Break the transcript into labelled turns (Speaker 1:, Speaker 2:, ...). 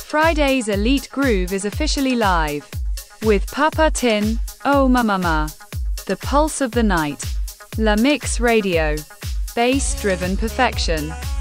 Speaker 1: Friday's Elite Groove is officially live. With Papa Tin, Oh Mama. The pulse of the night. La Mix Radio. Bass-driven perfection.